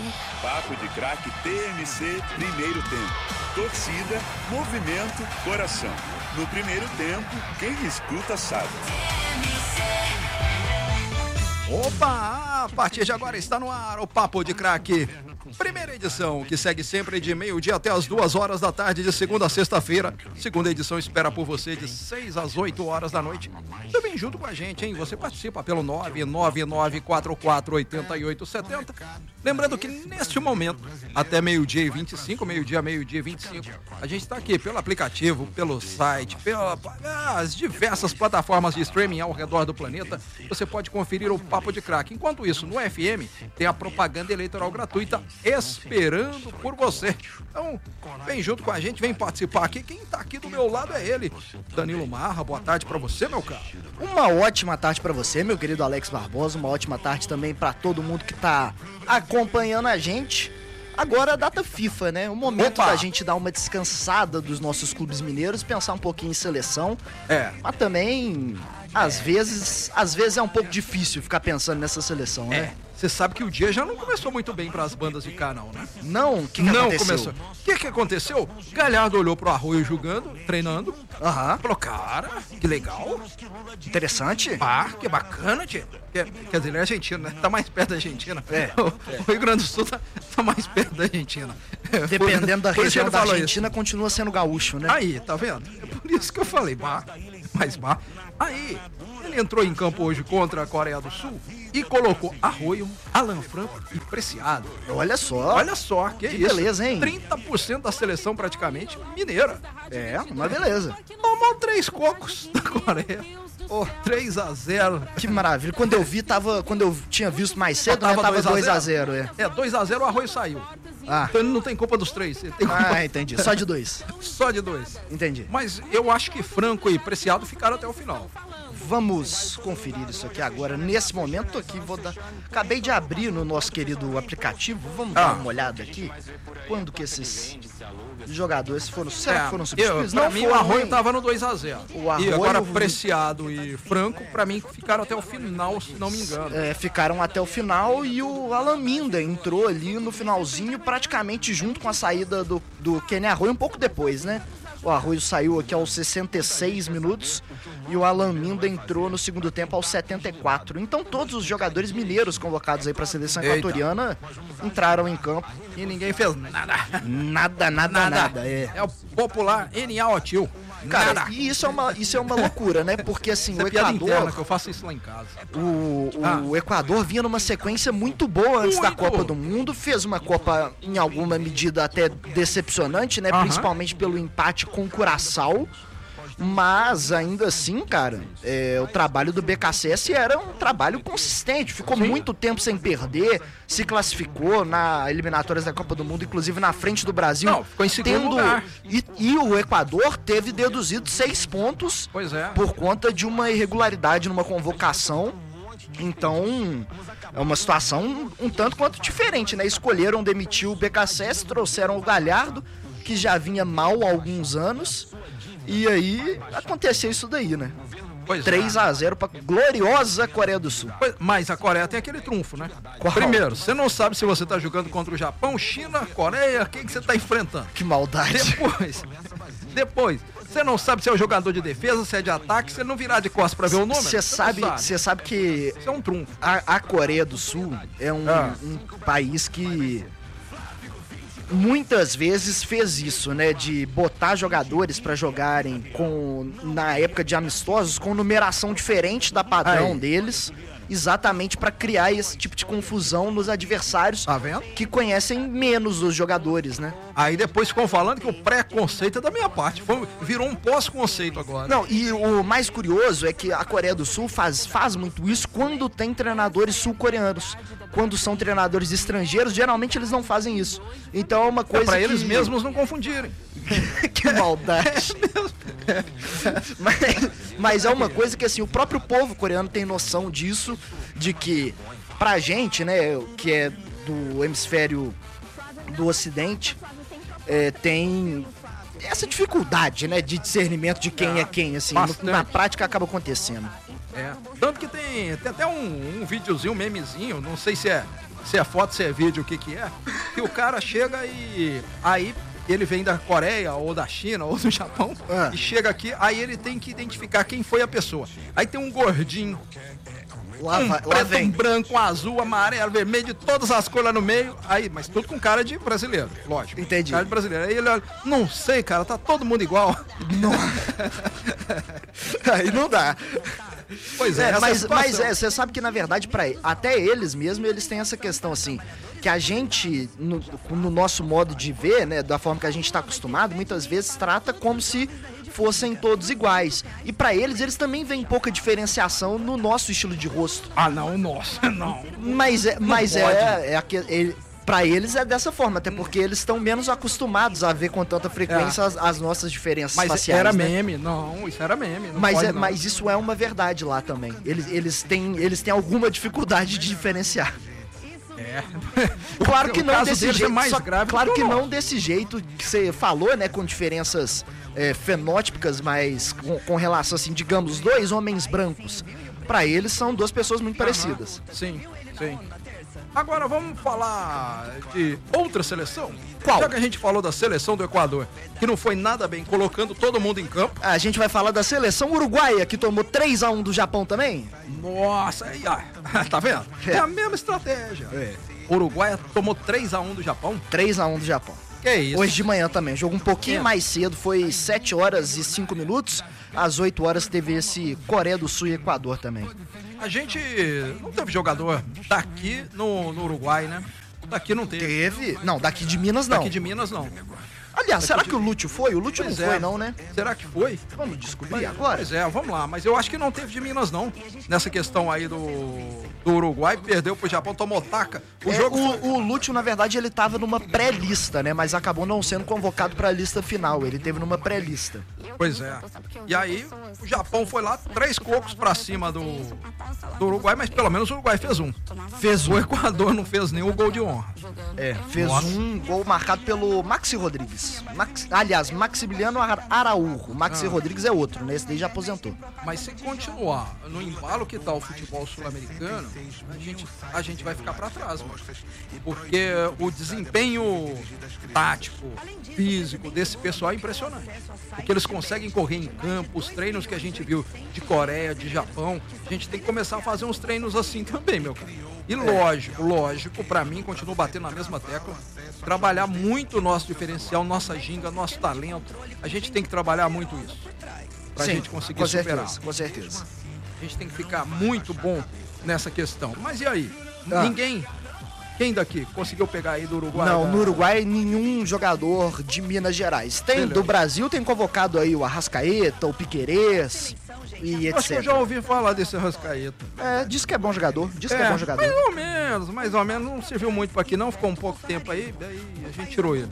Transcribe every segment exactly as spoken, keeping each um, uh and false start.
Papo de Craque T M C, primeiro tempo. Torcida, movimento, coração. No primeiro tempo, quem escuta sabe. Opa, a partir de agora está no ar o Papo de Craque. Primeira edição, que segue sempre de meio-dia até as duas horas da tarde, de segunda a sexta-feira. Segunda edição espera por você de seis às oito horas da noite. Você vem junto com a gente, hein? Você participa pelo nove nove nove quatro quatro oito oito sete zero. Lembrando que neste momento, até meio-dia e vinte e cinco, meio-dia, meio-dia e vinte e cinco, a gente está aqui pelo aplicativo, pelo site, pelas diversas plataformas de streaming ao redor do planeta. Você pode conferir o Papo de Craque. Enquanto isso, no F M, tem a propaganda eleitoral gratuita esperando por você. Então, vem junto com a gente, vem participar aqui. Quem tá aqui do meu lado é ele, Danilo Marra. Boa tarde pra você, meu caro. Uma ótima tarde pra você, meu querido Alex Barbosa. Uma ótima tarde também pra todo mundo que tá acompanhando a gente. Agora a data FIFA, né? O momento Opa! da gente dar uma descansada dos nossos clubes mineiros, pensar um pouquinho em seleção. É. Mas também, às vezes, às vezes é um pouco difícil ficar pensando nessa seleção, né? É. Você sabe que o dia já não começou muito bem para as bandas de cá, não, né? Não, o que, que não aconteceu? começou. O que que aconteceu? Galhardo olhou pro Arroio jogando, treinando. Aham. Falou, cara, que legal. Interessante. Ah, que bacana, tia. Quer, quer dizer, ele é argentino, né? Tá mais perto da Argentina. É. O, o Rio Grande do Sul tá, tá mais perto da Argentina. É, Dependendo da por isso região ele da falou Argentina, continua sendo gaúcho, né? Aí, tá vendo? É por isso que eu falei, bah, mas bah. Aí, ele entrou em campo hoje contra a Coreia do Sul e colocou Arroio, Alan Franco e Preciado. Olha só. Olha só, que, Que isso. beleza, hein? trinta por cento da seleção praticamente mineira. É, uma beleza. Tomou três cocos da Coreia. Oh, três a zero. que maravilha. Quando eu vi, tava. Quando eu tinha visto mais cedo, Tava né, tava dois a zero. zero, é. É, dois a zero, o Arroio saiu. Ah. Então ele não tem culpa dos três. Ele tem culpa Ah, entendi. Só de dois. só de dois. Entendi. Mas eu acho que Franco e Preciado ficaram até o final. Vamos conferir isso aqui agora. Nesse momento aqui, vou dar. Acabei de abrir no nosso querido aplicativo. Vamos Ah. dar uma olhada aqui. Quando que esses jogadores foram. Será que foram eu, substituídos? pra Não mim, foram, o Arroio hein? tava no dois a zero. O Arroio- E agora Preciado e Franco, pra mim, ficaram até o final, se não me engano. É, ficaram até o final e o Alan Minda entrou ali no finalzinho, praticamente junto com a saída do, do Kenny Arroio, um pouco depois, né? O Arroio saiu aqui aos sessenta e seis minutos e o Alan Minda entrou no segundo tempo aos setenta e quatro. Então todos os jogadores mineiros convocados aí para a seleção Eita. equatoriana entraram em campo. E ninguém fez nada. Nada, nada, nada. É. É o popular N A O tio. Cara, Nada. e isso é uma, isso é uma loucura, né? Porque assim, Isso é o piada interna, Equador, que eu faço isso lá em casa. o, o Ah. Equador vinha numa sequência muito boa antes da Muito. Copa do Mundo, fez uma Copa em alguma medida até decepcionante, né? Aham. Principalmente pelo empate com o Curaçao. Mas ainda assim, cara, é, o trabalho do B K C S era um trabalho consistente. Ficou Sim. muito tempo sem perder, se classificou na eliminatórias da Copa do Mundo, inclusive na frente do Brasil. Não, ficou em segundo lugar. E, e o Equador teve deduzido seis pontos Pois é. por conta de uma irregularidade numa convocação. Então, é uma situação um, um tanto quanto diferente, né? Escolheram demitir o B K C S, trouxeram o Galhardo, que já vinha mal há alguns anos. E aí, aconteceu isso daí, né? Pois é. três a zero pra gloriosa Coreia do Sul. Pois- Mas a Coreia tem aquele trunfo, né? Qual? Primeiro, você não sabe se você tá jogando contra o Japão, China, Coreia, quem que você tá enfrentando. Que maldade. Depois, depois, você não sabe se é o jogador de defesa, se é de ataque, você não virar de costas pra ver o número. Você não sabe, você sabe que Isso é um trunfo. a, a Coreia do Sul é um, Ah. um país que muitas vezes fez isso, né, de botar jogadores pra jogarem com na época de amistosos com numeração diferente da padrão Aí. deles, exatamente pra criar esse tipo de confusão nos adversários Tá vendo? que conhecem menos os jogadores, né? Aí depois ficam falando que o pré-conceito é da minha parte. Foi- virou um pós-conceito agora. Não, e o mais curioso é que a Coreia do Sul faz, faz muito isso quando tem treinadores sul-coreanos. Quando são treinadores estrangeiros, geralmente eles não fazem isso. Então é uma É coisa pra que... eles mesmos não confundirem. Que maldade. mas, mas é uma coisa que assim, o próprio povo coreano tem noção disso, de que pra gente, né, que é do hemisfério do ocidente, é, tem essa dificuldade, né, de discernimento de quem é, quem, assim, no- Bastante. na prática acaba acontecendo. É. Tanto que tem, tem até um, um videozinho, um memezinho, não sei se é se é foto, se é vídeo, o que que é, que o cara chega e aí ele vem da Coreia ou da China ou do Japão Ah. e chega aqui, aí ele tem que identificar quem foi a pessoa. Aí tem um gordinho, Lá, um vai, lá preto, um vem. branco, um azul, amarelo, vermelho, de todas as cores lá no meio, aí, mas tudo com cara de brasileiro, lógico. Entendi. Cara de brasileiro. Aí ele olha, não sei, cara, tá todo mundo igual. Aí não dá. Pois é, É, essa mas, situação. mas é, você sabe que na verdade, pra, até eles mesmo, eles têm essa questão assim, que a gente, no, no nosso modo de ver, né, da forma que a gente tá acostumado, muitas vezes trata como se fossem todos iguais. E pra eles, eles também veem pouca diferenciação no nosso estilo de rosto. Ah, não, nossa, não. Mas é, mas pode. é, é aque- ele, pra eles é dessa forma, até porque eles estão menos acostumados a ver com tanta frequência as, as nossas diferenças Mas faciais. era né? meme, não, isso era meme. Não Mas, pode, é, não. mas isso é uma verdade lá também. Eles, eles, têm, eles têm alguma dificuldade de diferenciar. É. Claro que O não caso desse deles é jeito. mais só- grave claro do que que o não nosso. desse jeito que você falou, né? Com diferenças é, fenótipicas, mas com, com relação, assim, digamos, dois homens brancos. Pra eles são duas pessoas muito parecidas. Sim, sim. Agora vamos falar de outra seleção? Qual? Já que a gente falou da seleção do Equador, que não foi nada bem, colocando todo mundo em campo. A gente vai falar da seleção uruguaia, que tomou três a um do Japão também. Nossa, aí, ó, tá vendo? É a mesma estratégia. O Uruguai tomou três a um do Japão. três a um do Japão. Que isso? Hoje de manhã também. Jogo um pouquinho É. mais cedo, foi sete horas e cinco minutos. Às oito horas teve esse Coreia do Sul e Equador também. A gente não teve jogador daqui no, no Uruguai, né? Daqui não teve. Teve? Não, daqui de Minas não. Daqui de Minas não. Aliás, será que o Lúcio foi? O Lúcio Pois não é. foi não, né? Será que foi? Vamos descobrir agora? Pois é, vamos lá. Mas eu acho que não teve de Minas, não. Nessa questão aí do, do Uruguai, perdeu pro Japão, tomou taca. O É, jogo o, foi... o Lúcio, na verdade, ele tava numa pré-lista, né? Mas acabou não sendo convocado pra lista final. Ele teve numa pré-lista. Pois é. E aí, o Japão foi lá, três cocos pra cima do, do Uruguai, mas pelo menos o Uruguai fez um. Fez O Equador não fez nenhum gol de honra. É, fez Nossa. um gol marcado pelo Maxi Rodrigues. Max, aliás, Maximiliano Ar- Araújo. Maxi Ah. Rodrigues é outro, né? Esse daí já aposentou. Mas se continuar no embalo que tá o futebol sul-americano, a gente, a gente vai ficar pra trás, mano. Porque o desempenho tático, físico desse pessoal é impressionante. Porque eles conseguem correr em campo, os treinos que a gente viu de Coreia, de Japão, a gente tem que começar a fazer uns treinos assim também, meu cara. E lógico, lógico, pra mim, continuo batendo na mesma tecla, trabalhar muito o nosso diferencial, nossa ginga, nosso talento. A gente tem que trabalhar muito isso. Pra Sim, gente conseguir com superar. certeza, com certeza. A gente tem que ficar muito bom nessa questão. Mas e aí? Ah. Ninguém, quem daqui conseguiu pegar aí do Uruguai? Não, da- no Uruguai nenhum jogador de Minas Gerais. Tem, Beleza. do Brasil tem convocado aí o Arrascaeta, o Piquerez e Acho que eu etcétera. já ouvi falar desse Rascaeta. É, diz que é bom jogador, diz que é bom jogador. mais ou menos, mais ou menos. Não serviu muito pra aqui não, ficou um pouco tempo aí, daí a gente tirou ele.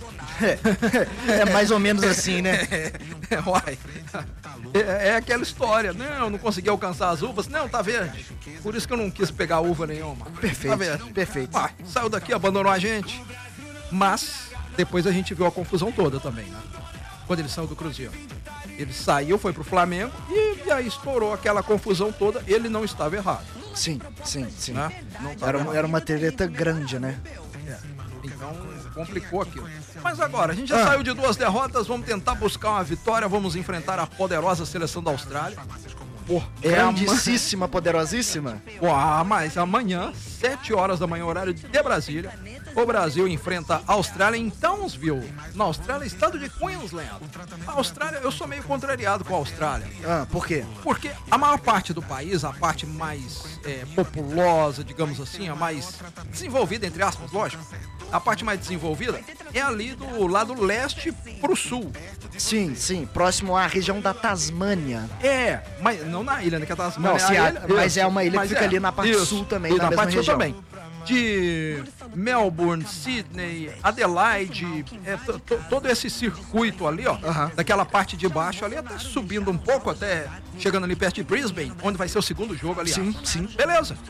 É mais ou menos assim, né? É, uai. É, é aquela história. Não, não consegui alcançar as uvas. Não, tá verde. Por isso que eu não quis pegar uva nenhuma. Perfeito, Tá verde. perfeito. Uai, saiu daqui, abandonou a gente. Mas depois a gente viu a confusão toda também, né? Quando ele saiu do Cruzeiro. Ele saiu, foi pro Flamengo e, e aí estourou aquela confusão toda. Ele não estava errado, Sim, sim, sim. né? Não estava Era, errado. uma- era uma treta grande, né? Então complicou aquilo. Mas agora, a gente já Ah. saiu de duas derrotas, vamos tentar buscar uma vitória, vamos enfrentar a poderosa seleção da Austrália. Pô, é ama- Grandíssima, poderosíssima. Pô, ah, mas amanhã, sete horas da manhã, horário de Brasília, o Brasil enfrenta a Austrália em Townsville, na Austrália, estado de Queensland. A Austrália, eu sou meio contrariado com a Austrália. Ah, por quê? Porque a maior parte do país, a parte mais é, populosa, digamos assim, a mais desenvolvida, entre aspas, lógico, a parte mais desenvolvida é ali do lado leste pro sul. Sim, sim, próximo à região da Tasmânia. É, mas não na ilha, né? Que a Tasmânia Não, sim, a a- ilha- mas isso, é uma ilha que mas fica ali na parte sul também, e na na mesma parte sul região. também. De Melbourne, Sydney, Adelaide, é, to- to- todo esse circuito ali, ó, Aham. daquela parte de baixo ali, até subindo um pouco, até chegando ali perto de Brisbane, onde vai ser o segundo jogo ali. Sim, sim. Beleza.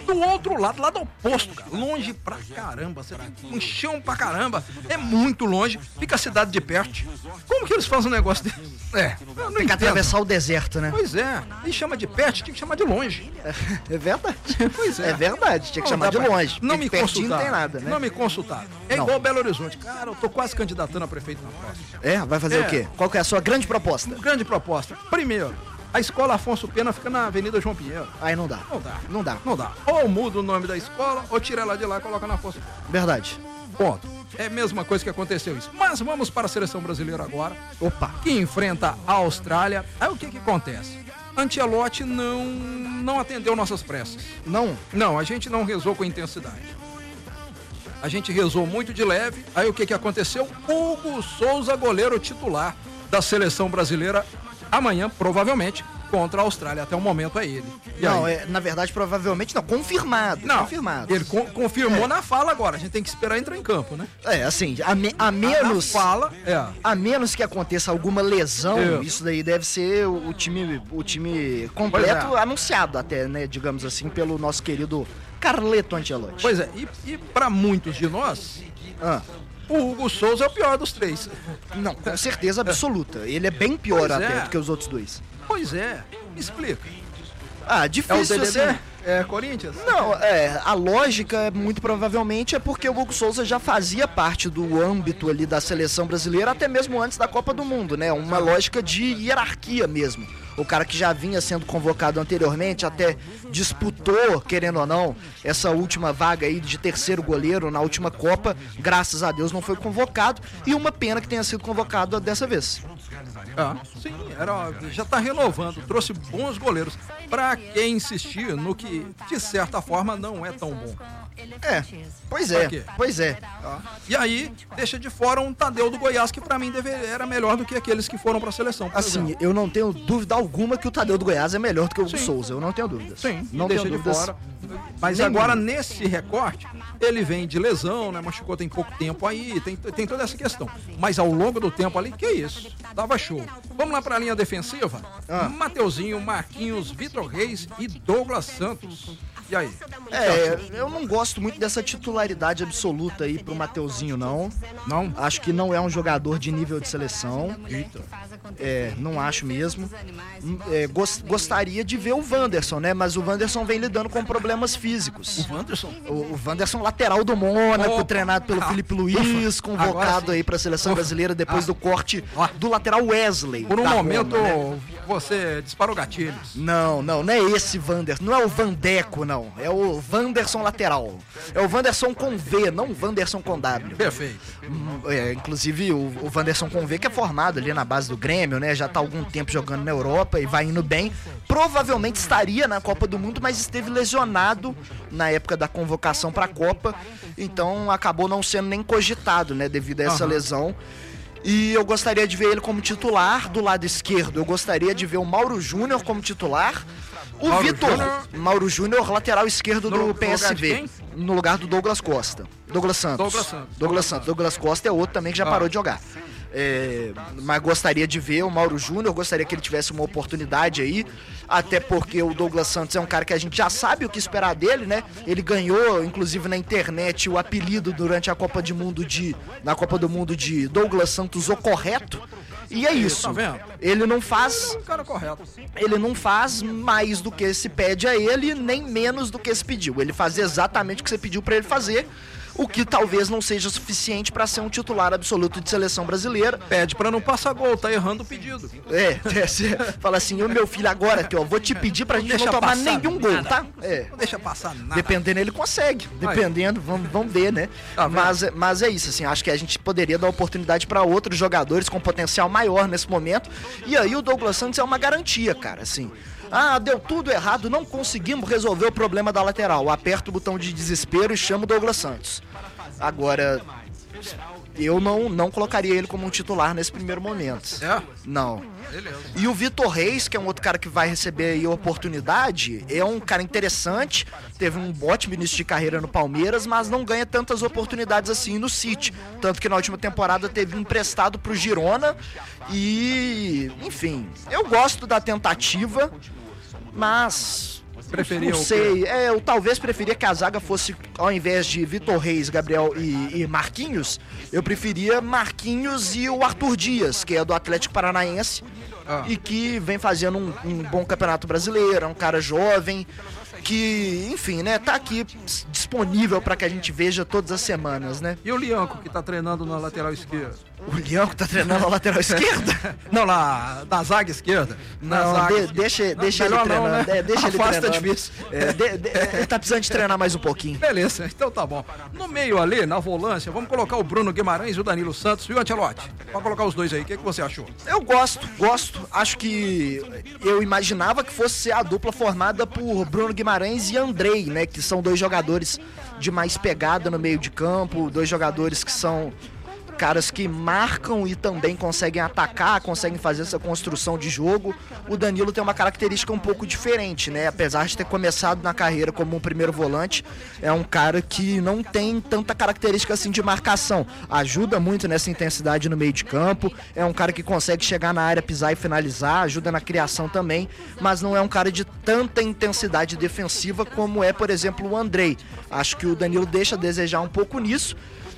do outro lado, lado oposto, cara. Longe pra caramba. Você tem um chão pra caramba. É muito longe. Fica a cidade de perto. Como que eles fazem um negócio desse? É. eu não Tem que entendo. atravessar o deserto, né? Pois é. E chama de perto, tinha que chamar de longe. É verdade. Pois é. É verdade, tinha que Não chamar de dá pra- longe. Não porque me pertinho não consultaram. tem nada, né? Não me consultaram. É Não. igual Belo Horizonte. Cara, eu tô quase candidatando a prefeito na próxima. É, vai fazer É. o quê? Qual que é a sua grande proposta? Grande proposta. Primeiro, a escola Afonso Pena fica na Avenida João Pinheiro. Aí não dá. Não dá. Não dá. Não dá. Ou muda o nome da escola, ou tira ela de lá e coloca na Afonso Pena. Verdade. Ponto. É a mesma coisa que aconteceu isso. Mas vamos para a seleção brasileira agora, Opa. que enfrenta a Austrália. Aí o que que acontece? Ancelotti não, não atendeu nossas pressas. Não. Não, a gente não rezou com intensidade. A gente rezou muito de leve. Aí o que que aconteceu? Hugo Souza, goleiro titular da seleção brasileira, amanhã, provavelmente, contra a Austrália. Até o momento é ele. E Não, aí? é, na verdade, provavelmente não. Confirmado. Não, confirmado. ele co- confirmou É. na fala agora. A gente tem que esperar entrar em campo, né? É, assim, a, me- a A- menos. Na fala, é. A menos que aconteça alguma lesão, É. isso daí deve ser o, o time, o time completo Pois é. anunciado até, né? Digamos assim, pelo nosso querido Carleto Ancelotti. Pois é, e, e para muitos de nós, Ah, o Hugo Souza é o pior dos três. não, com certeza absoluta. Ele é bem pior Pois até é. do que os outros dois. Pois é, me explica. Ah, É o difícil D D D? assim. É Corinthians? Não, é, a lógica, muito provavelmente, é porque o Hugo Souza já fazia parte do âmbito ali da seleção brasileira, até mesmo antes da Copa do Mundo, né? Uma lógica de hierarquia mesmo. O cara que já vinha sendo convocado anteriormente, até disputou, querendo ou não, essa última vaga aí de terceiro goleiro na última Copa, graças a Deus não foi convocado, e uma pena que tenha sido convocado dessa vez. Ah, sim, era, já tá renovando, trouxe bons goleiros. Pra quem insistir no que, de certa forma, não é tão bom. É, pois Pra é, quê? pois é. Tá? E aí, deixa de fora um Tadeu do Goiás, que pra mim deve, era melhor do que aqueles que foram pra seleção. por Assim, exemplo. eu não tenho dúvida alguma que o Tadeu do Goiás é melhor do que o Hugo Sim. Souza, eu não tenho dúvidas. Sim, não deixa tenho de dúvidas. fora. Mas nenhuma. agora, nesse recorte, ele vem de lesão, né? Machucou tem pouco tempo aí, tem, tem toda essa questão. Mas ao longo do tempo ali, que isso? Dava show. Vamos lá pra linha defensiva? Ah. Mateuzinho, Marquinhos, Vitor Reis e Douglas Santos. E aí? É, eu não gosto muito dessa titularidade absoluta aí pro Mateuzinho, não. Não? Acho que não é um jogador de nível de seleção. Eita. É, não acho mesmo. Hum, é, gos- gostaria de ver o Wanderson, né? Mas o Wanderson vem lidando com problemas físicos. O Wanderson? O, o Wanderson, lateral do Mônaco, Opa. treinado pelo Ah, Felipe Luiz, ufa. Agora convocado sim. aí pra seleção Ufa. brasileira depois Ah. do corte Ah. do lateral Wesley. Por um da momento, Roma, né? você disparou gatilhos. Não, não, não é esse Wanderson, não é o Vandeco, não. É o Wanderson lateral. É o Wanderson com V, não o Wanderson com W. Perfeito. Hum, é, inclusive o, o Wanderson com V, que é formado ali na base do Grêmio, né? Já tá há algum tempo jogando na Europa e vai indo bem. Provavelmente estaria na Copa do Mundo, mas esteve lesionado na época da convocação pra Copa. Então acabou não sendo nem cogitado, né? Devido a essa Aham. lesão. E eu gostaria de ver ele como titular do lado esquerdo. Eu gostaria de ver o Mauro Júnior como titular. O Mauro Vitor Júnior- Mauro Júnior, lateral esquerdo No- do no P lugar S de V. quem? No lugar do Douglas Costa. Douglas Santos. Douglas Santos. Douglas Santos. Douglas Costa é outro também que já Ah. parou de jogar. É, mas gostaria de ver o Mauro Júnior, gostaria que ele tivesse uma oportunidade aí, até porque o Douglas Santos é um cara que a gente já sabe o que esperar dele, né? Ele ganhou, inclusive na internet, o apelido durante a Copa de Mundo de na Copa do Mundo de Douglas Santos o correto. E é isso. tá vendo? Ele não faz, O cara correto. ele não faz mais do que se pede a ele, nem menos do que se pediu. Ele faz exatamente o que você pediu pra ele fazer. O que talvez não seja suficiente pra ser um titular absoluto de seleção brasileira. Pede pra não passar gol, tá errando o pedido. É, é, você fala assim, ô meu filho, agora aqui, ó, vou te pedir pra gente Deixa não tomar passar nenhum gol, nada. tá? É. Não deixa passar nada. Dependendo, ele consegue. Dependendo, vamos, vamos ver, né? Tá vendo? mas, mas é isso, assim, acho que a gente poderia dar oportunidade pra outros jogadores com potencial maior nesse momento. E aí o Douglas Santos é uma garantia, cara, assim. Ah, deu tudo errado, não conseguimos resolver o problema da lateral. Aperta o botão de desespero e chama o Douglas Santos. Agora, eu não, não colocaria ele como um titular nesse primeiro momento. É? Não. Beleza. E o Vitor Reis, que é um outro cara que vai receber aí a oportunidade, é um cara interessante, teve um ótimo início de carreira no Palmeiras, mas não ganha tantas oportunidades assim no City. Tanto que na última temporada teve emprestado pro Girona e, enfim, eu gosto da tentativa, mas Preferia Não o quê? sei, é, eu talvez preferia que a zaga fosse, ao invés de Vitor Reis, Gabriel e, e Marquinhos, eu preferia Marquinhos e o Arthur Dias, que é do Atlético Paranaense, Ah. e que vem fazendo um, um bom campeonato brasileiro, é um cara jovem, que, enfim, né, tá aqui disponível pra que a gente veja todas as semanas, né? E o Lianco, que tá treinando na lateral esquerda? O Lianco tá treinando a lateral esquerda? Não, lá, na zaga esquerda. Na Não, zaga de- esquerda. deixa, Não, deixa ele melhor não, treinando. né? É, deixa ele Afasta, treinando. é difícil. É, de- de- ele tá precisando de treinar mais um pouquinho. Beleza, então tá bom. No meio ali, na volância, vamos colocar o Bruno Guimarães e o Danilo Santos. Viu, Ancelotti? Pode colocar os dois aí. O que, que você achou? Eu gosto, gosto. Acho que eu imaginava que fosse ser a dupla formada por Bruno Guimarães e Andrei, né? Que são dois jogadores de mais pegada no meio de campo, dois jogadores que são caras que marcam e também conseguem atacar, conseguem fazer essa construção de jogo. O Danilo tem uma característica um pouco diferente, né? Apesar de ter começado na carreira como um primeiro volante, é um cara que não tem tanta característica assim de marcação. Ajuda muito nessa intensidade no meio de campo, é um cara que consegue chegar na área, pisar e finalizar, ajuda na criação também, mas não é um cara de tanta intensidade defensiva como é, por exemplo, o Andrei. Acho que o Danilo deixa a desejar um pouco nisso.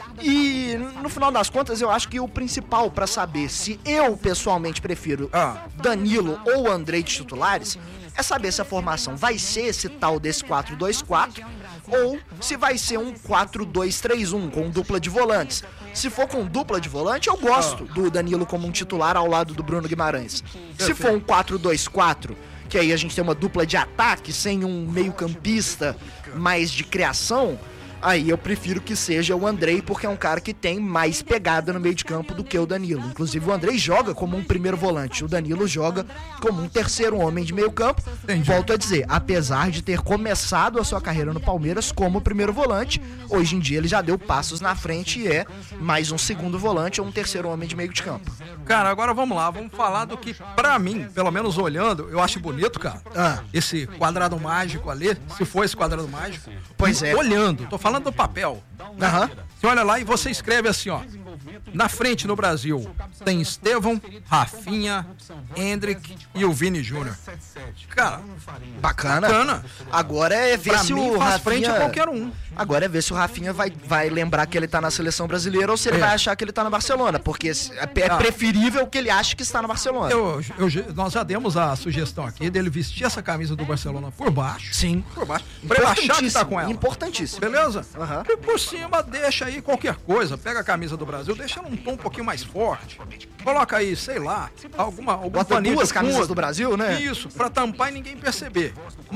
E no final das contas eu acho que o principal pra saber se eu pessoalmente prefiro Ah. Danilo ou Andrei de titulares é saber se a formação vai ser esse tal desse quatro dois quatro ou se vai ser um quatro dois três um com dupla de volantes. Se for com dupla de volante, eu gosto do Danilo como um titular ao lado do Bruno Guimarães. Se for um quatro dois quatro, que aí a gente tem uma dupla de ataque sem um meio-campista mais de criação, aí eu prefiro que seja o Andrei, porque é um cara que tem mais pegada no meio de campo do que o Danilo. Inclusive o Andrei joga como um primeiro volante, o Danilo joga como um terceiro homem de meio campo. Entendi. Volto a dizer, apesar de ter começado a sua carreira no Palmeiras como primeiro volante, hoje em dia ele já deu passos na frente e é mais um segundo volante ou um terceiro homem de meio de campo. Cara, agora vamos lá, vamos falar do que, pra mim, pelo menos olhando, eu acho bonito, cara. Ah. Esse quadrado mágico ali, se for esse quadrado mágico. Pois é. Olhando, tô falando do papel. Aham. Você olha lá e você escreve assim, ó. Na frente no Brasil tem Estevão, Rafinha, Hendrick e o Vini Júnior. Cara, Bacana. bacana. Agora é ver Pra se mim o faz Rafinha... frente a qualquer um. Agora é ver se o Rafinha vai, vai lembrar que ele tá na seleção brasileira ou se ele É. vai achar que ele tá no Barcelona, porque é, é Ah. preferível que ele ache que está no Barcelona. Eu, eu- nós já demos a sugestão aqui dele vestir essa camisa do Barcelona por baixo. Sim. Por baixo. Pra ele achar que tá com ela. Importantíssimo. Beleza? Aham. E por cima deixa aí qualquer coisa. Pega a camisa do Brasil, deixa ela um tom um pouquinho mais forte. Coloca aí, sei lá, alguma, algum Bota paninho duas de camisas fundo. do Brasil, né? Isso, pra tampar e ninguém perceber.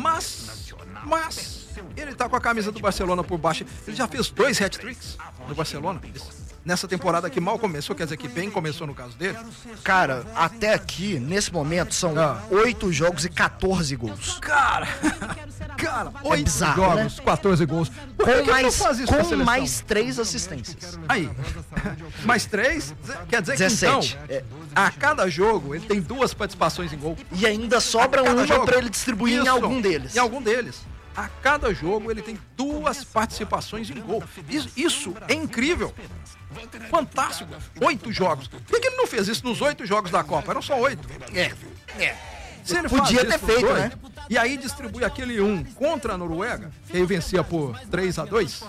Mas, mas, ele tá com a camisa do Barcelona por baixo. Ele já fez dois hat-tricks no Barcelona. Nessa temporada que mal começou, quer dizer que bem começou no caso dele. Cara, até aqui, nesse momento, são Ah. oito jogos e quatorze gols. Cara, cara, oito bizarro, jogos, quatorze gols. Por que Com que ele não mais, faz isso com a com seleção? mais três assistências. Aí, mais três, quer dizer dezessete. que então, a cada jogo ele tem duas participações em gol. E ainda sobra A cada uma jogo. pra ele distribuir em Isso, algum deles. Em algum deles. A cada jogo ele tem duas participações em gol. Isso, isso é incrível. Fantástico. Oito jogos. Por que que ele não fez isso nos oito jogos da Copa? Eram só oito. É, é. Se ele Podia faz ter isso nos feito, dois, né? E aí distribui aquele um contra a Noruega, que aí vencia por três a dois.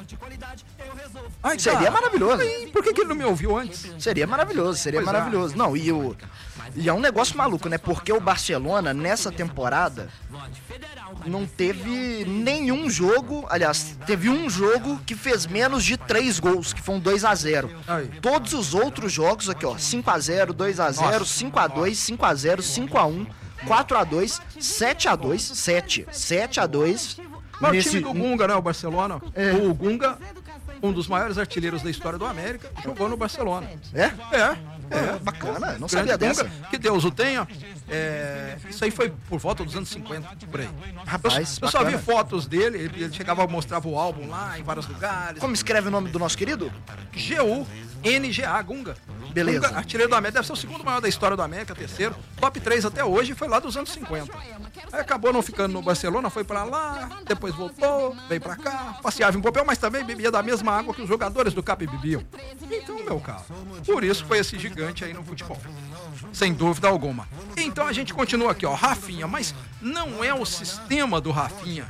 Ai, Seria maravilhoso. Aí, por que que ele não me ouviu antes? Seria maravilhoso, seria Pois é. maravilhoso. Não, e o. E é um negócio maluco, né? Porque o Barcelona, nessa temporada, não teve nenhum jogo. Aliás, teve um jogo que fez menos de três gols, que foi um dois a zero. Aí. Todos os outros jogos aqui, ó, cinco a zero, dois a zero, Nossa. cinco a dois, cinco a zero, cinco a um, quatro a dois, sete a dois, sete, sete a dois. Mas o Nesse- time do Gunga, né? O Barcelona. É. O Gunga, um dos maiores artilheiros da história do América, jogou no Barcelona. É? É. É, bacana, não Grande sabia dessa. Gunga, que Deus o tenha. É, isso aí foi por volta dos anos cinquenta, por aí. Rapaz, eu, eu só vi bacana. fotos dele, ele, ele chegava a mostrar o álbum lá em vários lugares. Como escreve o nome do nosso querido? G U N G A, Gunga. Beleza. Gunga, artilheiro do América, deve ser o segundo maior da história do América, terceiro. Top três até hoje, foi lá dos anos cinquenta. Aí acabou não ficando no Barcelona, foi pra lá, depois voltou, veio pra cá, passeava em papel, mas também bebia da mesma água que os jogadores do Cap bebiam. Então, meu carro, por isso foi esse gigante aí no futebol. sem dúvida alguma. Então a gente continua aqui, ó, Rafinha, mas não é o sistema do Rafinha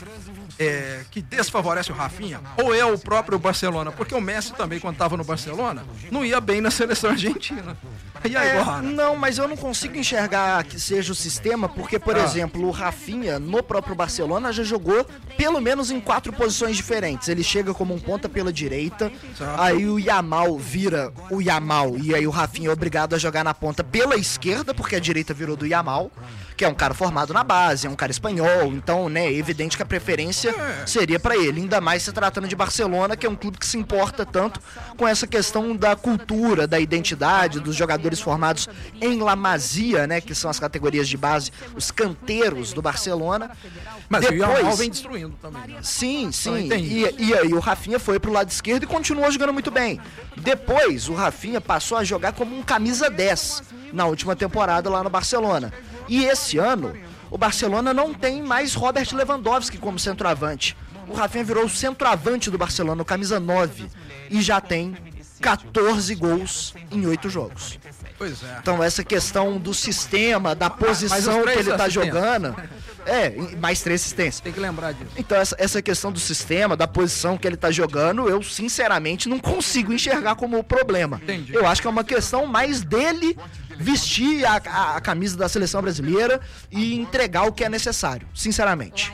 é, que desfavorece o Rafinha, ou é o próprio Barcelona? Porque o Messi também, quando estava no Barcelona, não ia bem na seleção argentina. E aí, é, não, mas eu não consigo enxergar que seja o sistema, porque, por ah. exemplo, o Rafinha, no próprio Barcelona, já jogou pelo menos em quatro posições diferentes. Ele chega como um ponta pela direita, certo. Aí o Yamal vira o Yamal, e aí o Rafinha é obrigado a jogar na ponta pela esquerda, porque a direita virou do Yamal, que é um cara formado na base, é um cara espanhol, então, né, é evidente que a preferência é. seria pra ele, ainda mais se tratando de Barcelona, que é um clube que se importa tanto com essa questão da cultura, da identidade, dos jogadores formados em La Masia, né, que são as categorias de base, os canteiros do Barcelona. Mas depois, o Yamal vem destruindo também. Né? Sim, sim, e, e aí o Rafinha foi pro lado esquerdo e continuou jogando muito bem. Depois, o Rafinha passou a jogar como um camisa dez na última temporada lá no Barcelona. E esse ano, o Barcelona não tem mais Robert Lewandowski como centroavante. O Rafinha virou o centroavante do Barcelona, o camisa nove, e já tem catorze gols em oito jogos. Pois é. Então essa questão do sistema, da posição que ele tá jogando... É, mais três assistências. Tem que lembrar disso. Então essa, essa questão do sistema, da posição que ele tá jogando, eu sinceramente não consigo enxergar como o problema. Entendi. Eu acho que é uma questão mais dele vestir a, a, a camisa da seleção brasileira e entregar o que é necessário, sinceramente.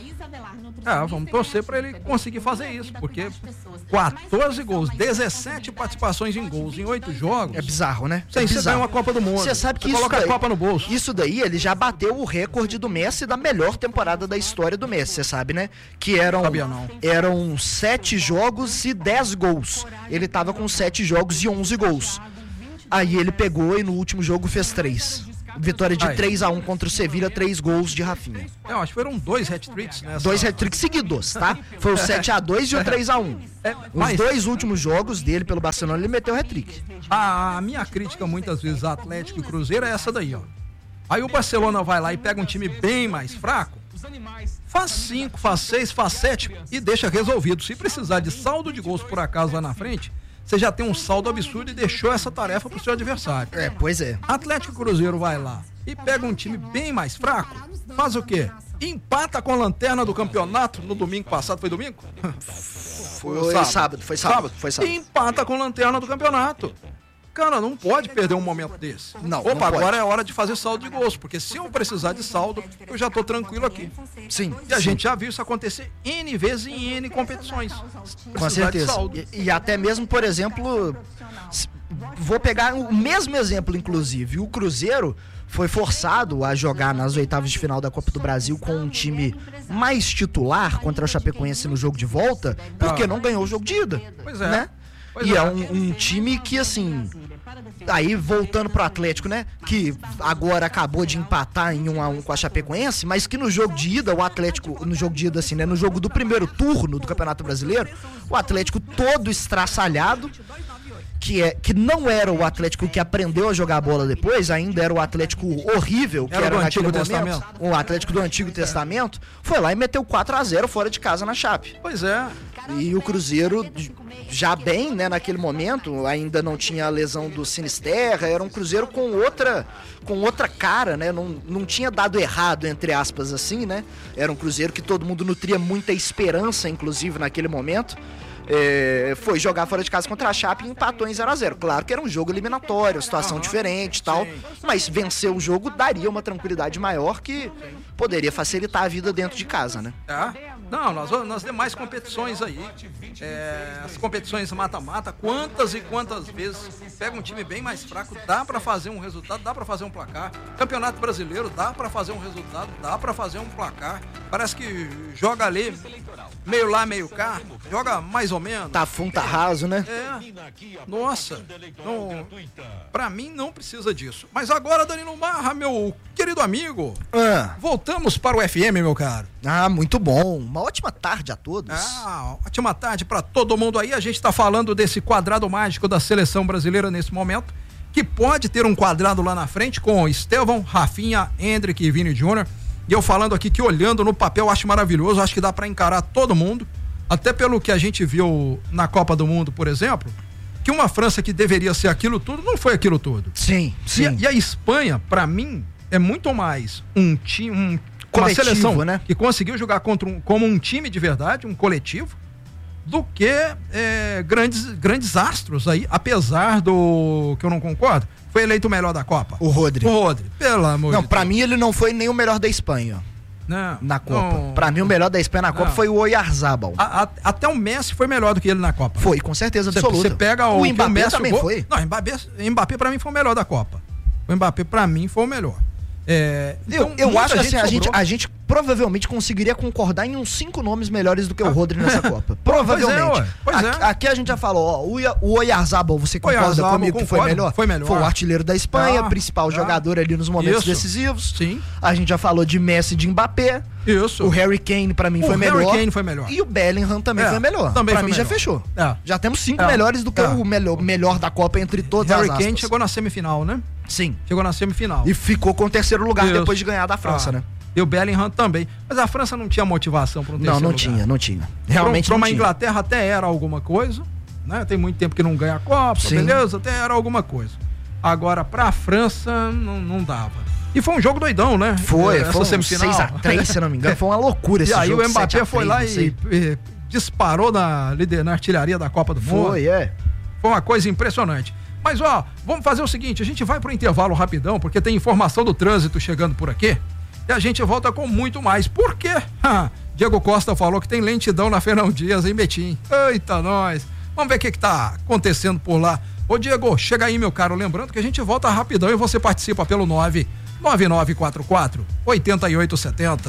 É, vamos torcer para ele conseguir fazer isso, porque quatorze gols, dezessete participações em gols em oito jogos. É bizarro, né? Sem é você ganhar uma Copa do Mundo. Você sabe que você isso coloca daí, a Copa no bolso. Isso daí, ele já bateu o recorde do Messi da melhor temporada da história do Messi, você sabe, né? Que eram, Sabia não. eram sete jogos e dez gols. Ele tava com sete jogos e onze gols. Aí ele pegou e no último jogo fez três. Vitória de três a um contra o Sevilla, três gols de Rafinha. Eu acho que foram dois hat-tricks, né? Dois hat-tricks seguidos, tá? Foi o sete a dois e o três a um. É, mas... Os dois últimos jogos dele pelo Barcelona, ele meteu hat-trick. A minha crítica muitas vezes a Atlético e Cruzeiro é essa daí, ó. Aí o Barcelona vai lá e pega um time bem mais fraco, faz cinco, faz seis, faz sete e deixa resolvido. Se precisar de saldo de gols por acaso lá na frente, você já tem um saldo absurdo e deixou essa tarefa pro seu adversário. É, pois é. Atlético e Cruzeiro vai lá e pega um time bem mais fraco, faz o quê? Empata com a lanterna do campeonato no domingo passado, foi domingo? Foi, foi sábado. sábado, foi sábado, sábado. Foi sábado. E empata com a lanterna do campeonato. Cara, não pode perder um momento desse. Não, Opa, não agora pode. é hora de fazer saldo de gols, porque se eu precisar de saldo, eu já tô tranquilo aqui. Sim. E a sim. gente já viu isso acontecer N vezes em N competições. Com certeza. E, e até mesmo, por exemplo, vou pegar o mesmo exemplo, inclusive. O Cruzeiro foi forçado a jogar nas oitavas de final da Copa do Brasil com um time mais titular contra o Chapecoense no jogo de volta, porque ah. não ganhou o jogo de ida. Pois é. Né? Pois e é, é um, um time que, assim... Aí, voltando pro Atlético, né? Que agora acabou de empatar em um a um com a Chapecoense, mas que no jogo de ida, o Atlético, no jogo de ida, assim, né? No jogo do primeiro turno do Campeonato Brasileiro, o Atlético todo estraçalhado, que, é, que não era o Atlético que aprendeu a jogar bola depois, ainda era o Atlético horrível, que era, era do naquele Antigo momento, Testamento. o Atlético do Antigo Testamento, foi lá e meteu quatro a zero fora de casa na Chape. Pois é. E o Cruzeiro, já bem, né, naquele momento, ainda não tinha a lesão do Sinisterra, era um Cruzeiro com outra, com outra cara, né, não, não tinha dado errado, entre aspas, assim, né, era um Cruzeiro que todo mundo nutria muita esperança, inclusive, naquele momento. É, foi jogar fora de casa contra a Chape e empatou em zero a zero. Claro que era um jogo eliminatório, situação uhum. diferente e tal, sim. Mas vencer o jogo daria uma tranquilidade maior que poderia facilitar a vida dentro de casa, né? É. Não, nas, nas demais competições aí, é, as competições mata-mata, quantas e quantas vezes pega um time bem mais fraco, dá pra fazer um resultado, dá pra fazer um placar. Campeonato Brasileiro, dá pra fazer um resultado, dá pra fazer um placar. Parece que joga ali, meio lá, meio cá, joga mais ou menos. Tá fundo, tá raso, né? É, nossa, não, pra mim não precisa disso. Mas agora, Danilo Marra, meu querido amigo, ah. voltamos para o F M, meu caro. Ah, muito bom. Uma ótima tarde a todos. Ah, ótima tarde para todo mundo aí. A gente está falando desse quadrado mágico da seleção brasileira nesse momento, que pode ter um quadrado lá na frente com Estevão, Rafinha, Hendrick e Vini Júnior. E eu falando aqui que olhando no papel acho maravilhoso, acho que dá para encarar todo mundo, até pelo que a gente viu na Copa do Mundo, por exemplo, que uma França que deveria ser aquilo tudo, não foi aquilo tudo. Sim, sim. E, e a Espanha, pra mim, é muito mais um time, um, uma Coletivo, seleção, né? Que conseguiu jogar contra um, como um time de verdade, um coletivo, do que é, grandes, grandes astros aí, apesar do que eu não concordo, foi eleito o melhor da Copa. O Rodri. O Rodri, pelo amor Não, de pra Deus. mim ele não foi nem o melhor da Espanha. Não, Na Copa. não. Pra mim o melhor da Espanha na Copa Não. foi o Oyarzabal. A, a, até o Messi foi melhor do que ele na Copa. Foi, com certeza Você, absoluta. você pega o, o que Mbappé o Messi também jogou- foi. Não, Mbappé, Mbappé pra mim foi o melhor da Copa. O Mbappé pra mim foi o melhor. É, Eu, então, eu muita acho que assim, a, gente, sobrou. a gente provavelmente conseguiria concordar em uns cinco nomes melhores do que o Rodri nessa Copa. Provavelmente. Pois é, ué. Pois é. Aqui, aqui a gente já falou, ó, o, Ia- o Oyarzabal, você concorda Oyarzabal, comigo que foi concordo, melhor? foi melhor. Foi o artilheiro da Espanha, Ah, principal ah. jogador ali nos momentos Isso. decisivos. Sim. A gente já falou de Messi e de Mbappé. Isso. O Harry Kane pra mim O foi Harry melhor. Kane foi melhor. E o Bellingham também É, foi melhor. também pra foi mim já melhor. fechou. É. Já temos cinco É. melhores do que É. o melhor, melhor da Copa entre todas Harry as Kane aspas. chegou na semifinal, né? Sim. Chegou na semifinal. E ficou com o terceiro lugar Isso. depois de ganhar da França, Ah. né? E o Bellingham também. Mas a França não tinha motivação para um Não, terceiro não lugar. tinha, não tinha. Realmente Pra não uma tinha. Inglaterra até era alguma coisa, né? Tem muito tempo que não ganha a Copa, Sim. beleza? Até era alguma coisa. Agora, pra França, não, não dava. E foi um jogo doidão, né? Foi, Essa foi um semifinal. seis a três, se não me engano. Foi uma loucura esse E aí jogo. o Mbappé sete a foi três, lá não e, sei. e disparou na, lider- na artilharia da Copa do Mundo. Foi, é. Foi uma coisa impressionante. Mas, ó, vamos fazer o seguinte, a gente vai pro intervalo rapidão, porque tem informação do trânsito chegando por aqui, e a gente volta com muito mais. Por quê? Ah, Diego Costa falou que tem lentidão na Fernão Dias, em Betim. Eita, nós. Vamos ver o que que tá acontecendo por lá. Ô, Diego, chega aí, meu caro. Lembrando que a gente volta rapidão e você participa pelo nove nove nove quatro quatro oito oito sete zero.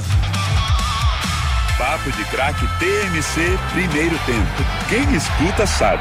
Papo de Craque T M C Primeiro Tempo. Quem escuta sabe.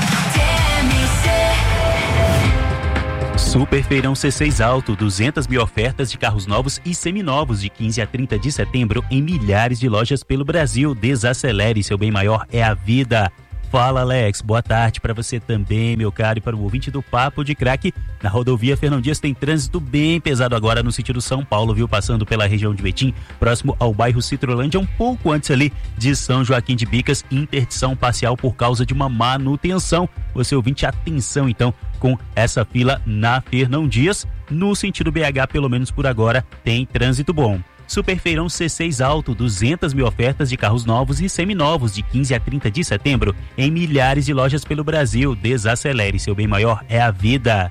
Super Feirão C seis Alto, duzentas mil ofertas de carros novos e seminovos de quinze a trinta de setembro em milhares de lojas pelo Brasil. Desacelere, seu bem maior é a vida. Fala, Alex, boa tarde para você também, meu caro, e para o ouvinte do Papo de Craque. Na rodovia Fernão Dias tem trânsito bem pesado agora no sentido São Paulo, viu? Passando pela região de Betim, próximo ao bairro Citrolândia, um pouco antes ali de São Joaquim de Bicas, interdição parcial por causa de uma manutenção. Você ouvinte, atenção então com essa fila na Fernão Dias. No sentido B H, pelo menos por agora, tem trânsito bom. Super Feirão C seis Alto, duzentas mil ofertas de carros novos e seminovos de quinze a trinta de setembro em milhares de lojas pelo Brasil. Desacelere, seu bem maior é a vida.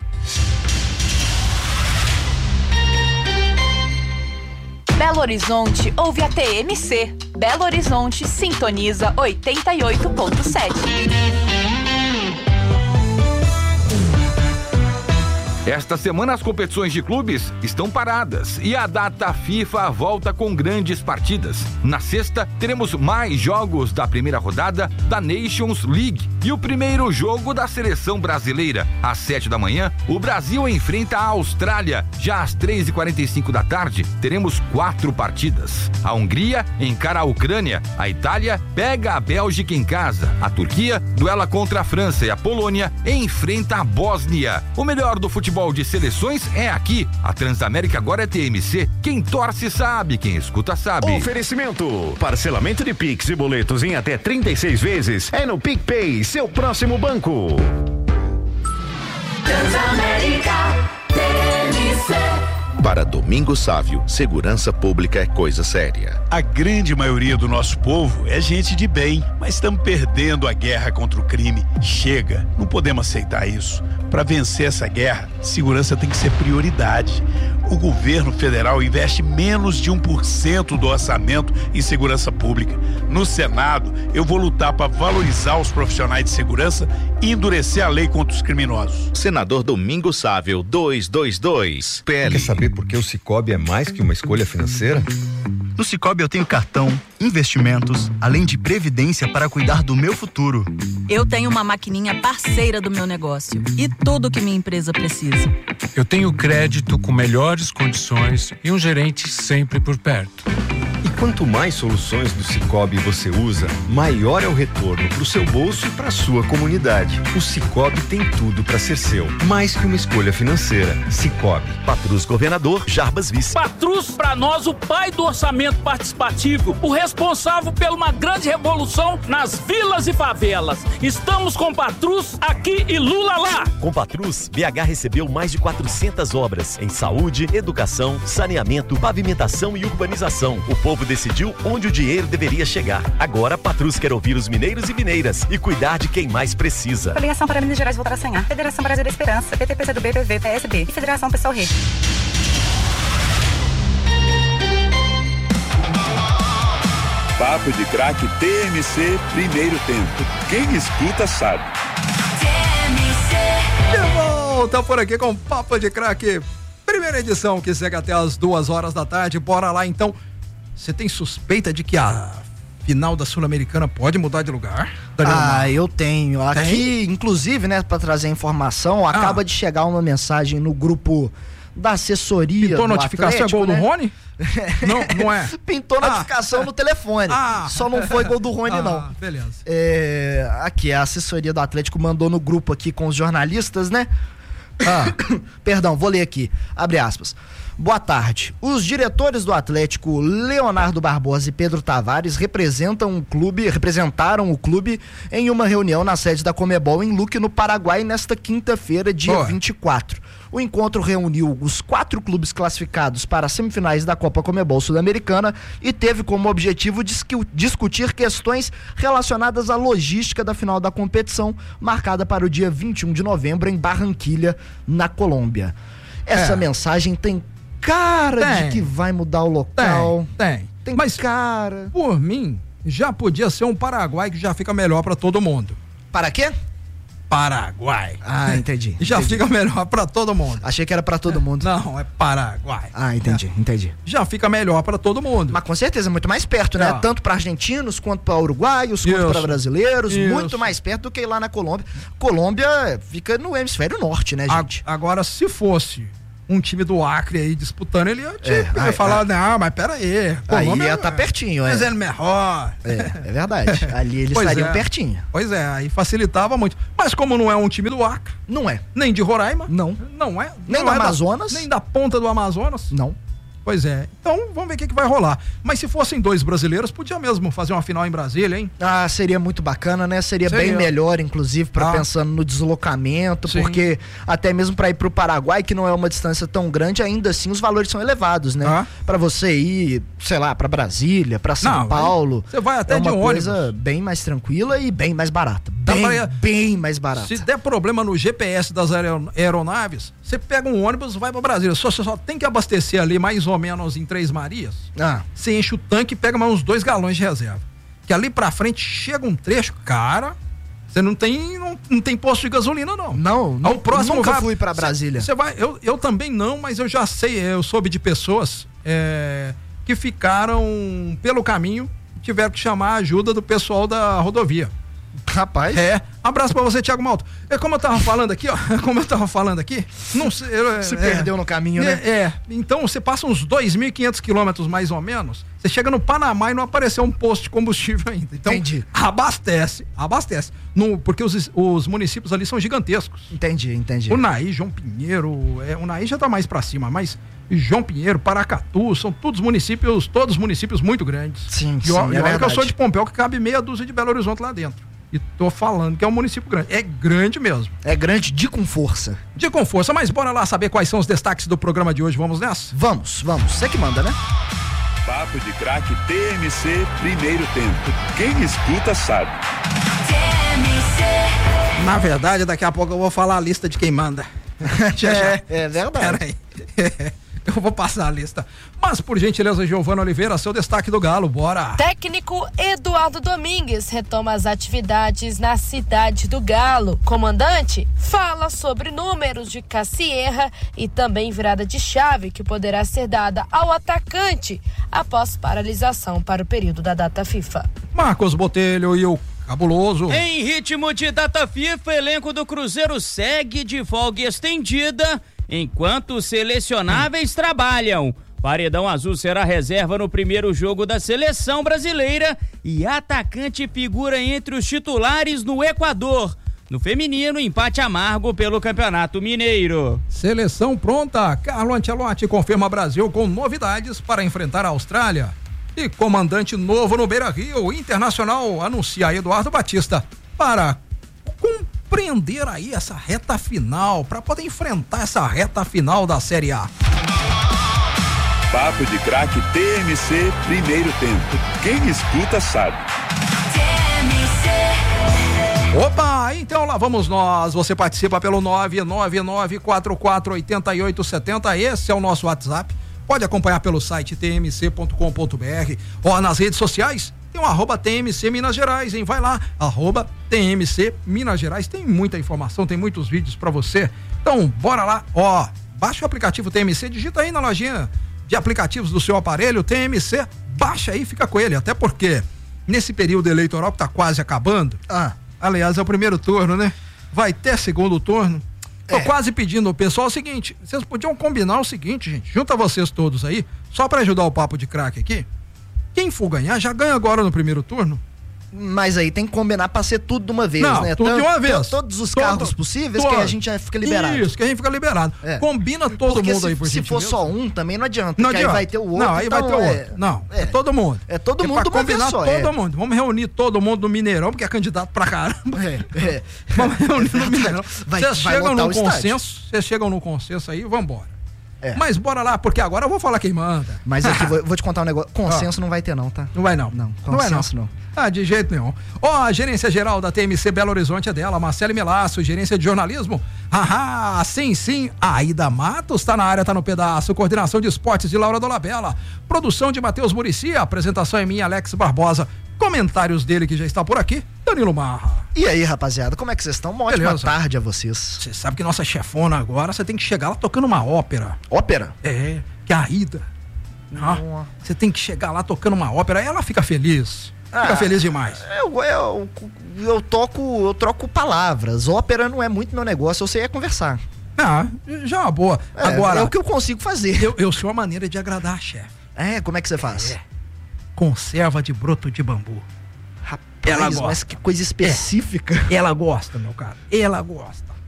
Belo Horizonte ouve a T M C. Belo Horizonte sintoniza oitenta e oito ponto sete. Esta semana as competições de clubes estão paradas e a data FIFA volta com grandes partidas. Na sexta, teremos mais jogos da primeira rodada da Nations League e o primeiro jogo da seleção brasileira. Às sete da manhã, o Brasil enfrenta a Austrália. Já às três e quarenta e cinco da tarde, teremos quatro partidas. A Hungria encara a Ucrânia, a Itália pega a Bélgica em casa, a Turquia duela contra a França e a Polônia enfrenta a Bósnia. O melhor do futebol de seleções é aqui. A Transamérica agora é T M C. Quem torce sabe, quem escuta sabe. Oferecimento: parcelamento de Pix e boletos em até trinta e seis vezes. É no PicPay, seu próximo banco. Transamérica T M C. Para Domingos Sávio, segurança pública é coisa séria. A grande maioria do nosso povo é gente de bem, mas estamos perdendo a guerra contra o crime. Chega, não podemos aceitar isso. Para vencer essa guerra, segurança tem que ser prioridade. O governo federal investe menos de um por cento do orçamento em segurança pública. No Senado, eu vou lutar para valorizar os profissionais de segurança e endurecer a lei contra os criminosos. Senador Domingos Sávio, duzentos e vinte e dois. P L. Quer saber por que o Sicoob é mais que uma escolha financeira? No Sicoob eu tenho cartão, investimentos, além de previdência para cuidar do meu futuro. Eu tenho uma maquininha parceira do meu negócio e tudo que minha empresa precisa. Eu tenho crédito com melhores condições e um gerente sempre por perto. E Quanto mais soluções do Sicoob você usa, maior é o retorno para o seu bolso e para a sua comunidade. O Sicoob tem tudo para ser seu, mais que uma escolha financeira. Sicoob. Patrus Governador, Jarbas Vice. Patrus, para nós, o pai do orçamento participativo, o responsável por uma grande revolução nas vilas e favelas. Estamos com Patrus aqui e Lula lá. Com Patrus, B H recebeu mais de quatrocentas obras em saúde, educação, saneamento, pavimentação e urbanização. O povo decidiu onde o dinheiro deveria chegar. Agora, Patrus quer ouvir os mineiros e mineiras e cuidar de quem mais precisa. Coligação para Minas Gerais voltar a sonhar. Federação Brasil da Esperança. P T P C do B, P V, P S B e Federação Pessoal Rede. Papo de Craque T M C, primeiro tempo. Quem escuta sabe. De volta por aqui com Papo de Craque, primeira edição que segue até as duas horas da tarde. Bora lá então. Você tem suspeita de que a final da Sul-Americana pode mudar de lugar? Daniel ah, Mar? eu tenho. Aqui, tem? inclusive, né, para trazer informação, ah. acaba de chegar uma mensagem no grupo da assessoria. Pintou do notificação Atlético, gol né? do Rony? Não, não é. Pintou ah. notificação no telefone. Ah. Só não foi gol do Rony, ah, não. Beleza. É, aqui, a assessoria do Atlético mandou no grupo aqui com os jornalistas, né? Ah. Perdão, vou ler aqui. Abre aspas. Boa tarde. Os diretores do Atlético, Leonardo Barbosa e Pedro Tavares, representam o clube, representaram o clube em uma reunião na sede da Conmebol em Luque, no Paraguai, nesta quinta-feira, dia Boa. vinte e quatro. O encontro reuniu os quatro clubes classificados para as semifinais da Copa Conmebol Sul-Americana e teve como objetivo discu- discutir questões relacionadas à logística da final da competição, marcada para o dia vinte e um de novembro em Barranquilha, na Colômbia. Essa é. mensagem tem cara tem. de que vai mudar o local. Tem, tem. Tem Mas, cara. Por mim, já podia ser um Paraguai que já fica melhor pra todo mundo. Para quê? Paraguai. Ah, entendi. Já entendi. fica melhor pra todo mundo. Achei que era pra todo mundo. Não, é Paraguai. Ah, entendi, é. entendi. Já fica melhor pra todo mundo. Mas com certeza, muito mais perto, né? É. Tanto pra argentinos, quanto pra uruguaios, Isso. quanto pra brasileiros. Isso. Muito mais perto do que ir lá na Colômbia. Colômbia fica no hemisfério norte, né, gente? A, agora, se fosse um time do Acre aí disputando, ele ia, é, ia falar, ah, não, mas pera aí. Aí ia estar tá pertinho, mas é. Mas é melhor. É, é verdade. Ali eles pois estariam é. pertinho. Pois é, aí facilitava muito. Mas como não é um time do Acre. Não é. Nem de Roraima. Não. Não é. Nem não do é Amazonas. Da, nem da ponta do Amazonas. Não. Pois é. Então, vamos ver o que, que vai rolar. Mas se fossem dois brasileiros, podia mesmo fazer uma final em Brasília, hein? Ah, seria muito bacana, né? Seria, seria. bem melhor, inclusive, para ah. pensando no deslocamento, Sim. porque até mesmo para ir pro Paraguai, que não é uma distância tão grande, ainda assim os valores são elevados, né? Ah. Para você ir, sei lá, para Brasília, para São não, Paulo. Você vai até é de uma ônibus. coisa bem mais tranquila e bem mais barata. Bem, pra... bem mais barata. Se der problema no G P S das aeronaves, você pega um ônibus e vai para Brasília. Só, você só tem que abastecer ali mais ou menos em Três Marias. Ah. Você enche o tanque e pega mais uns dois galões de reserva. Que ali pra frente chega um trecho, cara, você não tem, não, não tem posto de gasolina, não. Não, não o próximo nunca vai, fui pra Brasília. Você vai, eu, eu também não, mas eu já sei, eu soube de pessoas é, que ficaram pelo caminho, tiveram que chamar a ajuda do pessoal da rodovia. Rapaz. É. Abraço pra você, Thiago Malto. É como eu tava falando aqui, ó. Como eu tava falando aqui. Não sei. Eu, Se é, perdeu no caminho, é, né? É. Então você passa uns dois mil e quinhentos quilômetros mais ou menos. Você chega no Panamá e não apareceu um posto de combustível ainda. Então, entendi. Abastece. Abastece. No, porque os, os municípios ali são gigantescos. Entendi, entendi. Unaí, João Pinheiro. É, Unaí já tá mais pra cima, mas João Pinheiro, Paracatu, são todos municípios, todos municípios muito grandes. Sim, e sim. olha é que eu sou de Pompéu, que cabe meia dúzia de Belo Horizonte lá dentro. E tô falando que é um município grande. É grande mesmo. É grande de com força. De com força, mas bora lá saber quais são os destaques do programa de hoje. Vamos nessa? Vamos, vamos. Você que manda, né? Papo de Craque T M C, primeiro tempo. Quem escuta sabe. T M C. Na verdade, daqui a pouco eu vou falar a lista de quem manda. já, é, já. é verdade. Pera aí. Eu vou passar a lista. Mas, por gentileza, Giovana Oliveira, seu destaque do Galo, bora! Técnico Eduardo Domingues retoma as atividades na cidade do Galo. Comandante fala sobre números de Cassierra e também virada de chave que poderá ser dada ao atacante após paralisação para o período da data FIFA. Marcos Botelho e o Cabuloso. Em ritmo de data FIFA, elenco do Cruzeiro segue de folga estendida enquanto os selecionáveis trabalham. Paredão Azul será reserva no primeiro jogo da seleção brasileira e atacante figura entre os titulares no Equador. No feminino, empate amargo pelo Campeonato Mineiro. Seleção pronta. Carlo Ancelotti confirma Brasil com novidades para enfrentar a Austrália. E comandante novo no Beira-Rio, Internacional anuncia Eduardo Batista para compreender aí essa reta final, para poder enfrentar essa reta final da Série A. Papo de Craque T M C, primeiro tempo. Quem escuta sabe. T M C. Opa, então lá vamos nós. Você participa pelo nove nove nove quatro quatro oito oito sete zero. Esse é o nosso WhatsApp. Pode acompanhar pelo site t m c ponto com ponto b r ou nas redes sociais. Tem um arroba T M C Minas Gerais, hein? Vai lá, arroba T M C Minas Gerais. Tem muita informação, tem muitos vídeos pra você. Então, bora lá. Ó, baixa o aplicativo T M C, digita aí na lojinha de aplicativos do seu aparelho, T M C, baixa aí e fica com ele. Até porque, nesse período eleitoral que tá quase acabando, ah, aliás, é o primeiro turno, né? Vai ter segundo turno. Tô é. quase pedindo ao pessoal o seguinte, vocês podiam combinar o seguinte, gente, junta vocês todos aí, só pra ajudar o Papo de Craque aqui. Quem for ganhar, já ganha agora no primeiro turno. Mas aí tem que combinar pra ser tudo de uma vez, não, né? tudo Tanto, de uma vez. Todos os todo, cargos possíveis todo. que a gente já fica liberado. Isso, que a gente fica liberado. É. Combina todo Porque mundo se, aí, por se for só um, também não adianta. Não adianta. Aí vai ter o outro. Não, aí então vai ter o é, outro. Não, é, é todo mundo. É todo é mundo pra uma vez combinar só. todo é. mundo. Vamos reunir todo mundo no Mineirão, porque é candidato pra caramba. É, é. Vamos reunir no Mineirão. Vai, Vocês vai chegam num consenso, consenso, vocês chegam num consenso aí, vambora. É. Mas bora lá, porque agora eu vou falar quem manda. Mas aqui, vou, vou te contar um negócio. Consenso ah. não vai ter não, tá? Não vai não. Não, não vai não. não. Ah, de jeito nenhum. Ó, oh, a gerência geral da T M C Belo Horizonte é dela, Marcele Melasso, gerência de jornalismo. Ahá, sim, sim, a Aida Matos tá na área, tá no pedaço. Coordenação de esportes de Laura Dolabella. Produção de Matheus Muricy, apresentação é minha, Alex Barbosa. Comentários dele que já está por aqui, Danilo Marra. E aí, rapaziada, como é que vocês estão? Uma ótima Beleza. tarde a vocês. Você sabe que nossa chefona agora, você tem que chegar lá tocando uma ópera. Ópera? É, que é a Aida. Você tem que chegar lá tocando uma ópera, ela fica feliz. Fica ah, feliz demais. Eu, eu, eu toco, eu troco palavras. Ópera não é muito meu negócio, eu sei é conversar. Ah, já é uma boa. É, Agora, é o que eu consigo fazer. Eu, eu sou uma maneira de agradar a chefe. É, como é que você faz? É. Conserva de broto de bambu. Rapaz, ela gosta. Mas que coisa específica. É. Ela gosta, meu cara. Ela gosta.